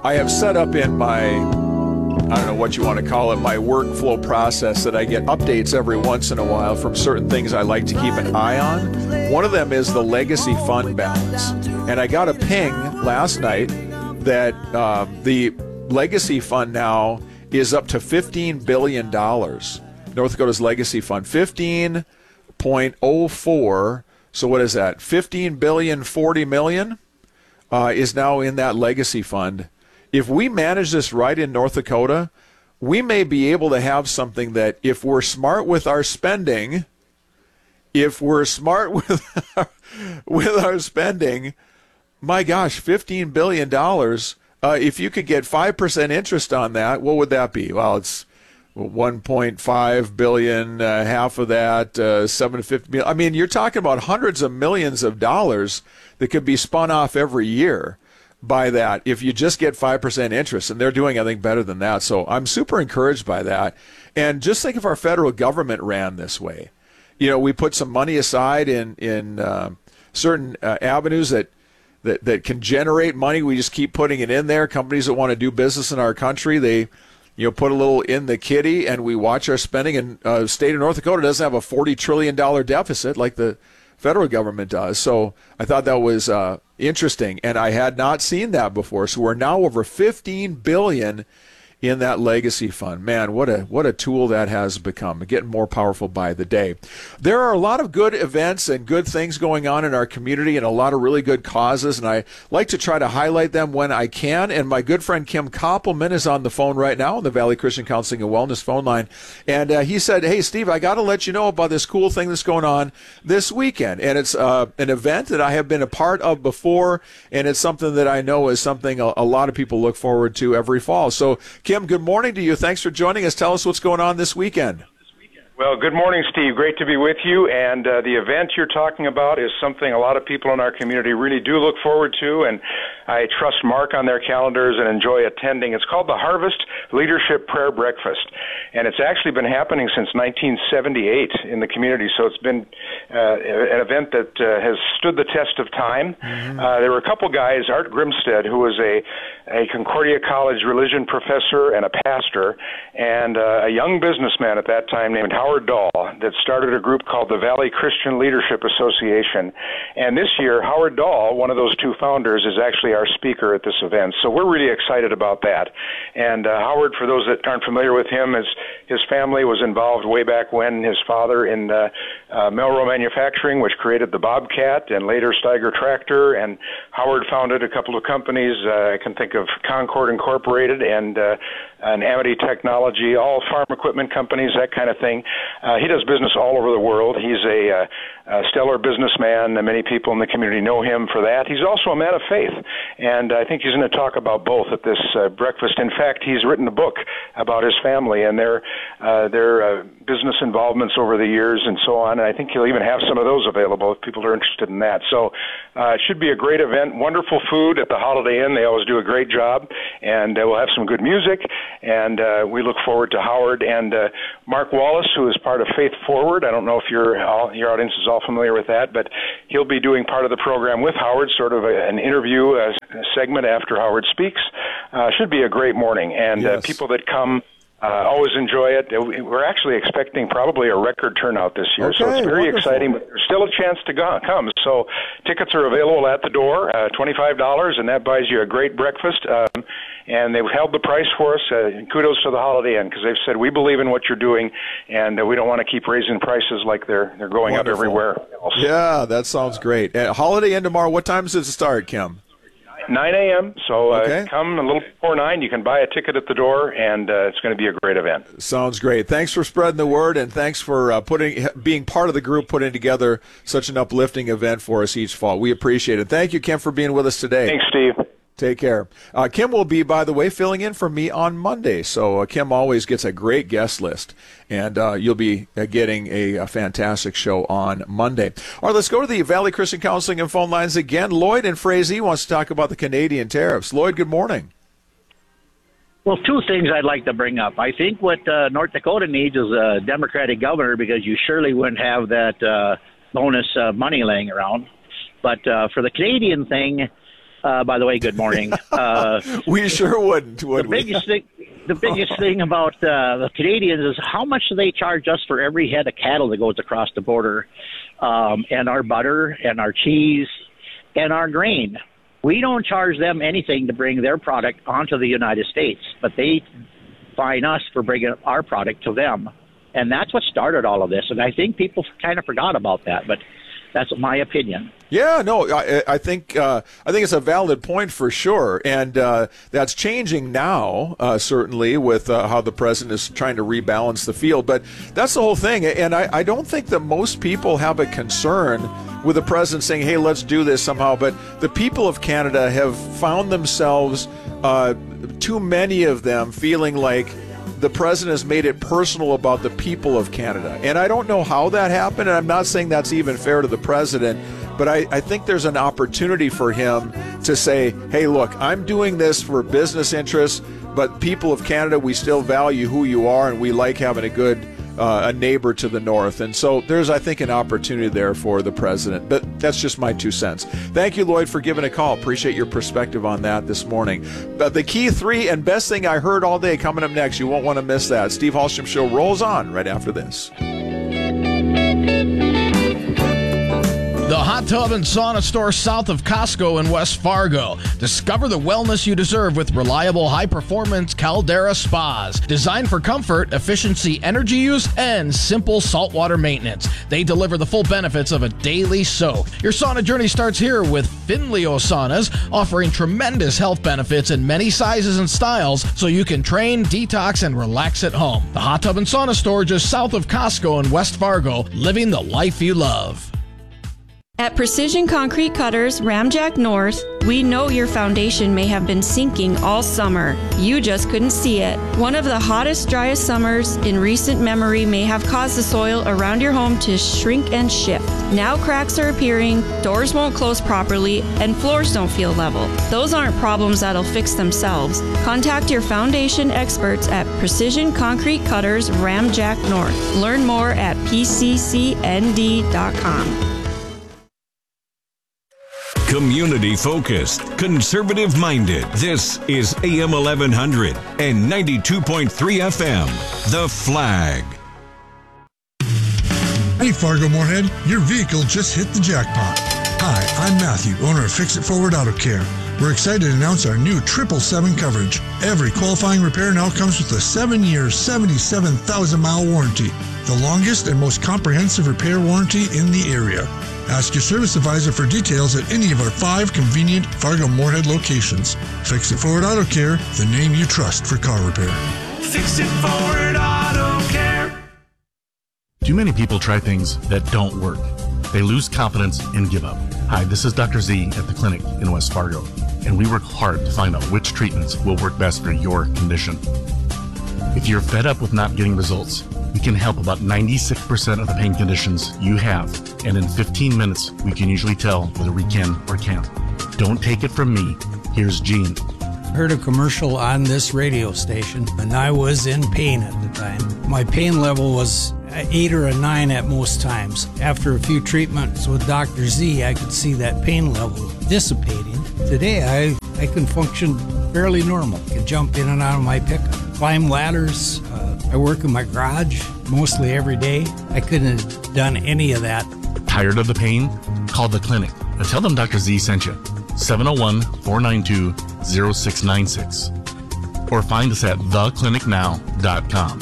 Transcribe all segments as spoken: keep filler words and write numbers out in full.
I have set up in my, I don't know what you want to call it, my workflow process that I get updates every once in a while from certain things I like to keep an eye on. One of them is the legacy fund balance. And I got a ping last night that uh, the legacy fund now is up to fifteen billion dollars. North Dakota's legacy fund, fifteen point oh four. So what is that? fifteen billion forty million uh, is now in that legacy fund. If we manage this right in North Dakota, we may be able to have something that, if we're smart with our spending, if we're smart with our, with our spending, my gosh, fifteen billion dollars, uh, if you could get five percent interest on that, what would that be? Well, it's one point five billion dollars, uh, half of that, uh, seven hundred fifty million dollars. I mean, you're talking about hundreds of millions of dollars that could be spun off every year by that if you just get five percent interest, and they're doing, I think, better than that. So I'm super encouraged by that. And just think if our federal government ran this way. You know, we put some money aside in, in uh, certain uh, avenues that, that, that can generate money. We just keep putting it in there. Companies that want to do business in our country, they you know, put a little in the kitty, and we watch our spending. And uh, the state of North Dakota doesn't have a forty trillion dollars deficit like the federal government does. So I thought that was uh, interesting, and I had not seen that before. So we're now over fifteen billion dollars in that legacy fund. Man, what a what a tool that has become, getting more powerful by the day. There are a lot of good events and good things going on in our community, and a lot of really good causes, and I like to try to highlight them when I can. And my good friend Kim Koppelman is on the phone right now on the Valley Christian Counseling and Wellness phone line, and uh, he said, hey, Steve, I got to let you know about this cool thing that's going on this weekend, and it's uh, an event that I have been a part of before, and it's something that I know is something a, a lot of people look forward to every fall. So Kim, good morning to you. Thanks for joining us. Tell us what's going on this weekend. Well, good morning, Steve. Great to be with you. And uh, the event you're talking about is something a lot of people in our community really do look forward to, and I trust Mark on their calendars and enjoy attending. It's called the Harvest Leadership Prayer Breakfast, and it's actually been happening since nineteen seventy-eight in the community, so it's been uh, an event that uh, has stood the test of time. Mm-hmm. Uh, there were a couple guys, Art Grimstead, who was a, a Concordia College religion professor and a pastor, and uh, a young businessman at that time named Howard Howard Dahl, that started a group called the Valley Christian Leadership Association. And this year, Howard Dahl, one of those two founders, is actually our speaker at this event. So we're really excited about that. And uh, Howard, for those that aren't familiar with him, is his family was involved way back when, his father in uh, uh, Melro Manufacturing, which created the Bobcat and later Steiger Tractor. And Howard founded a couple of companies. Uh, I can think of Concord Incorporated and uh, and Amity Technology, all farm equipment companies, that kind of thing. Uh, he does business all over the world. He's a, uh, a stellar businessman, and many people in the community know him for that. He's also a man of faith, and I think he's going to talk about both at this uh, breakfast. In fact, he's written a book about his family and their uh, their uh, business involvements over the years and so on, and I think he'll even have some of those available if people are interested in that. So uh, it should be a great event. Wonderful food at the Holiday Inn. They always do a great job, and uh, we'll have some good music, and uh, we look forward to Howard and uh, Mark Wallace, who is part of Faith Forward. I don't know if your all, your audience is all familiar with that, but he'll be doing part of the program with Howard, sort of a, an interview uh, segment after Howard speaks. Uh, should be a great morning, and yes. uh, people that come uh, always enjoy it. We're actually expecting probably a record turnout this year, okay, so it's very wonderful. exciting, but there's still a chance to go, come. So tickets are available at the door, uh, twenty-five dollars, and that buys you a great breakfast. Um, And they've held the price for us. Uh, and kudos to the Holiday Inn, because they've said, we believe in what you're doing, and uh, we don't want to keep raising prices like they're they're going Wonderful. up everywhere else. Yeah, that sounds great. Uh, Holiday Inn tomorrow, what time does it start, Kim? nine a.m., so uh, okay. come a little before nine. You can buy a ticket at the door, and uh, it's going to be a great event. Sounds great. Thanks for spreading the word, and thanks for uh, putting being part of the group putting together such an uplifting event for us each fall. We appreciate it. Thank you, Kim, for being with us today. Thanks, Steve. Take care. Uh, Kim will be, by the way, filling in for me on Monday. So uh, Kim always gets a great guest list, and uh, you'll be uh, getting a, a fantastic show on Monday. All right, let's go to the Valley Christian Counseling and phone lines again. Lloyd in Frazee wants to talk about the Canadian tariffs. Lloyd, good morning. Well, two things I'd like to bring up. I think what uh, North Dakota needs is a Democratic governor, because you surely wouldn't have that uh, bonus uh, money laying around. But uh, for the Canadian thing, Uh, by the way, good morning. Uh, we sure wouldn't, would the we? biggest thing, the biggest thing about uh, the Canadians is how much do they charge us for every head of cattle that goes across the border, um, and our butter and our cheese and our grain. We don't charge them anything to bring their product onto the United States, but they fine us for bringing our product to them. And that's what started all of this. And I think people kind of forgot about that, but that's my opinion. Yeah, no, I, I think uh, I think it's a valid point for sure, and uh, that's changing now, uh, certainly, with uh, how the president is trying to rebalance the field. But that's the whole thing, and I, I don't think that most people have a concern with the president saying, hey, let's do this somehow. But the people of Canada have found themselves, uh, too many of them, feeling like the president has made it personal about the people of Canada. And I don't know how that happened, and I'm not saying that's even fair to the president, but I, I think there's an opportunity for him to say, hey, look, I'm doing this for business interests, but people of Canada, we still value who you are, and we like having a good uh, a neighbor to the north. And so there's, I think, an opportunity there for the president. But that's just my two cents. Thank you, Lloyd, for giving a call. Appreciate your perspective on that this morning. But the key three and best thing I heard all day coming up next. You won't want to miss that. Steve Hallstrom Show rolls on right after this. The Hot Tub and Sauna Store south of Costco in West Fargo. Discover the wellness you deserve with reliable, high-performance Caldera spas. Designed for comfort, efficiency, energy use, and simple saltwater maintenance. They deliver the full benefits of a daily soak. Your sauna journey starts here with Finleo Saunas, offering tremendous health benefits in many sizes and styles so you can train, detox, and relax at home. The Hot Tub and Sauna Store just south of Costco in West Fargo, living the life you love. At Precision Concrete Cutters, Ramjack North, we know your foundation may have been sinking all summer. You just couldn't see it. One of the hottest, driest summers in recent memory may have caused the soil around your home to shrink and shift. Now cracks are appearing, doors won't close properly, and floors don't feel level. Those aren't problems that'll fix themselves. Contact your foundation experts at Precision Concrete Cutters, Ramjack North. Learn more at P C C N D dot com. Community focused, conservative minded. This is A M eleven hundred and ninety-two point three F M. The Flag. Hey Fargo Moorhead, your vehicle just hit the jackpot. Hi, I'm Matthew, owner of Fix It Forward Auto Care. We're excited to announce our new triple seven coverage. Every qualifying repair now comes with a seven-year, seventy-seven thousand mile warranty, the longest and most comprehensive repair warranty in the area. Ask your service advisor for details at any of our five convenient Fargo Moorhead locations. Fix It Forward Auto Care, the name you trust for car repair. Fix It Forward Auto Care. Too many people try things that don't work. They lose confidence and give up. Hi, this is Doctor Z at the clinic in West Fargo, and we work hard to find out which treatments will work best for your condition. If you're fed up with not getting results, we can help about ninety-six percent of the pain conditions you have, and in fifteen minutes, we can usually tell whether we can or can't. Don't take it from me. Here's Gene. Heard a commercial on this radio station, and I was in pain at the time. My pain level was eight or a nine at most times. After a few treatments with Doctor Z, I could see that pain level dissipating. Today, I, I can function fairly normal. I can jump in and out of my pickup, climb ladders. Uh, I work in my garage mostly every day. I couldn't have done any of that. Tired of the pain? Call the clinic and tell them Doctor Z sent you. seven oh one, four nine two, oh six nine six. Or find us at the clinic now dot com.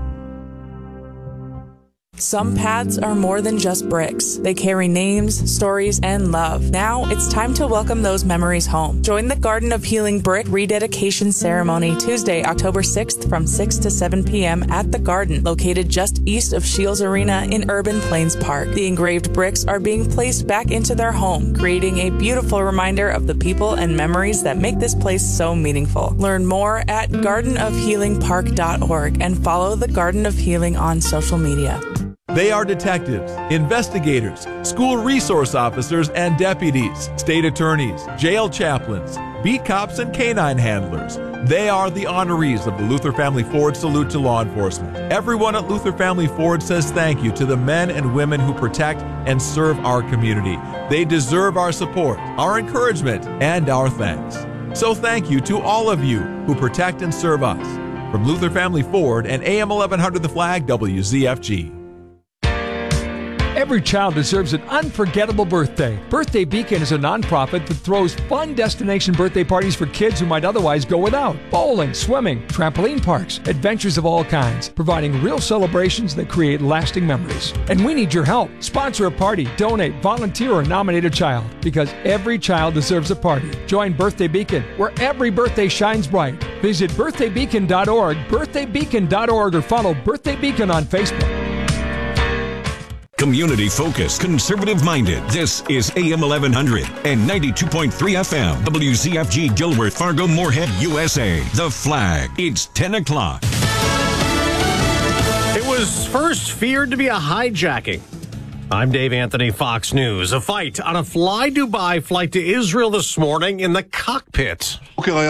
Some paths are more than just bricks. They carry names, stories, and love. Now it's time to welcome those memories home. Join the Garden of Healing Brick Rededication Ceremony Tuesday, October sixth from six to seven p.m. at the Garden, located just east of Shields Arena in Urban Plains Park. The engraved bricks are being placed back into their home, creating a beautiful reminder of the people and memories that make this place so meaningful. Learn more at garden of healing park dot org and follow the Garden of Healing on social media. They are detectives, investigators, school resource officers and deputies, state attorneys, jail chaplains, beat cops, and canine handlers. They are the honorees of the Luther Family Ford Salute to Law Enforcement. Everyone at Luther Family Ford says thank you to the men and women who protect and serve our community. They deserve our support, our encouragement, and our thanks. So thank you to all of you who protect and serve us. From Luther Family Ford and A M eleven hundred The Flag, W Z F G. Every child deserves an unforgettable birthday. Birthday Beacon is a nonprofit that throws fun destination birthday parties for kids who might otherwise go without. Bowling, swimming, trampoline parks, adventures of all kinds, providing real celebrations that create lasting memories. And we need your help. Sponsor a party, donate, volunteer, or nominate a child, because every child deserves a party. Join Birthday Beacon, where every birthday shines bright. Visit birthday beacon dot org, birthday beacon dot org, or follow Birthday Beacon on Facebook. Community focused, conservative minded. This is A M eleven hundred and ninety-two point three F M. W Z F G Gilbert, Fargo, Moorhead, U S A. The Flag. It's ten o'clock. It was first feared to be a hijacking. I'm Dave Anthony, Fox News. A fight on a Fly Dubai flight to Israel this morning in the cockpit.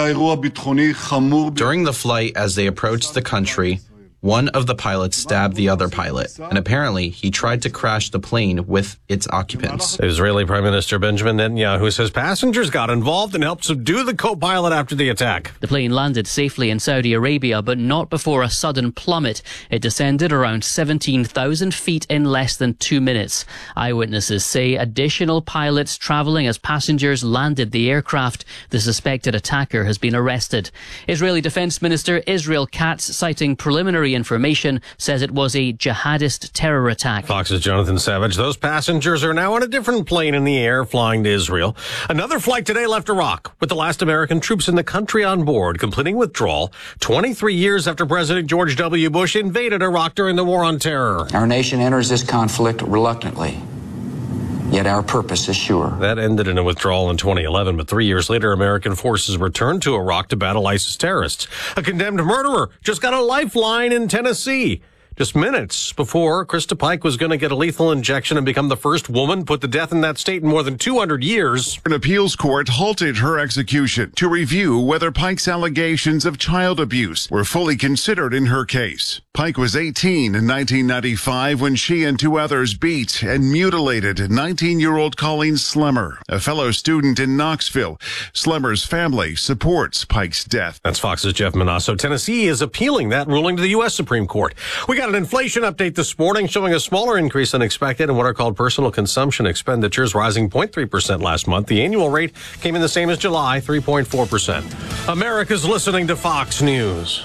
During the flight, as they approached the country, one of the pilots stabbed the other pilot, and apparently he tried to crash the plane with its occupants. Israeli Prime Minister Benjamin Netanyahu says passengers got involved and helped subdue the co-pilot after the attack. The plane landed safely in Saudi Arabia, but not before a sudden plummet. It descended around seventeen thousand feet in less than two minutes. Eyewitnesses say additional pilots traveling as passengers landed the aircraft. The suspected attacker has been arrested. Israeli Defense Minister Israel Katz, citing preliminary information, says it was a jihadist terror attack. Fox's Jonathan Savage. Those passengers are now on a different plane in the air flying to Israel. Another flight today left Iraq with the last American troops in the country on board, completing withdrawal twenty-three years after President George W. Bush invaded Iraq during the War on Terror. Our nation enters this conflict reluctantly, yet our purpose is sure. That ended in a withdrawal in twenty eleven, but three years later, American forces returned to Iraq to battle ISIS terrorists. A condemned murderer just got a lifeline in Tennessee. Just minutes before Krista Pike was going to get a lethal injection and become the first woman put to death in that state in more than two hundred years. An appeals court halted her execution to review whether Pike's allegations of child abuse were fully considered in her case. Pike was eighteen in nineteen ninety-five when she and two others beat and mutilated nineteen-year-old Colleen Slemmer, a fellow student in Knoxville. Slemmer's family supports Pike's death. That's Fox's Jeff Manasso. Tennessee is appealing that ruling to the U S Supreme Court. We got an inflation update this morning showing a smaller increase than expected in what are called personal consumption expenditures, rising zero point three percent last month. The annual rate came in the same as July, three point four percent. America's listening to Fox News.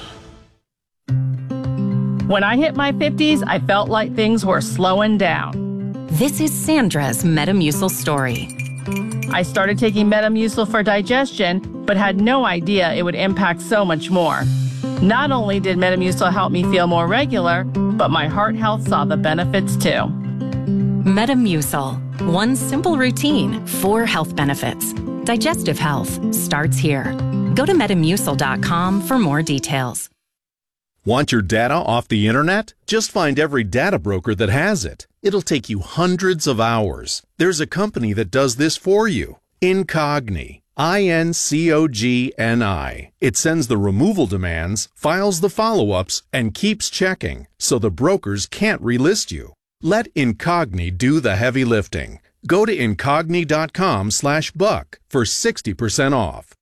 When I hit my fifties, I felt like things were slowing down. This is Sandra's Metamucil story. I started taking Metamucil for digestion, but had no idea it would impact so much more. Not only did Metamucil help me feel more regular, but my heart health saw the benefits too. Metamucil. One simple routine, four health benefits. Digestive health starts here. Go to metamucil dot com for more details. Want your data off the internet? Just find every data broker that has it. It'll take you hundreds of hours. There's a company that does this for you. Incogni. I N C O G N I. It sends the removal demands, files the follow-ups, and keeps checking, so the brokers can't relist you. Let Incogni do the heavy lifting. Go to incogni dot com slash buck for sixty percent off.